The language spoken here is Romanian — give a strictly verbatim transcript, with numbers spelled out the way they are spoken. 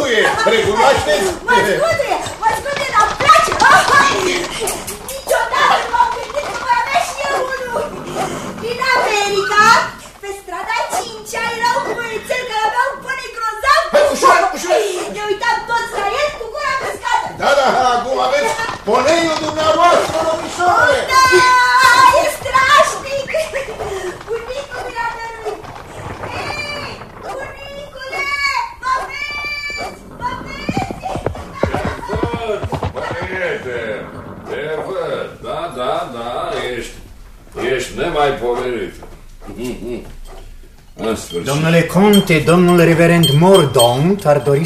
scutuie, recunoașteți? Mă scutuie, mă scutuie, dar îmi place. Niciodată nu m-am gândit că voi avea și eu unul. Din America, pe strada cincea, era un băiețel care avea un pone grozav. Hai, ușor, ușor. Ne uitam toți la el cu gura căscată. Da, da, acum aveți poneiul dumneavoastră, domnișoare. Da, e strașnic. Bunicul mi-a dăruit. Hei, bunicule, mă vezi, mă vezi. Băiete, te văd, da, da, da, ești, ești nemaipomenit. În sfârșit. Domnule conte, domnul reverend Mordaunt ar dori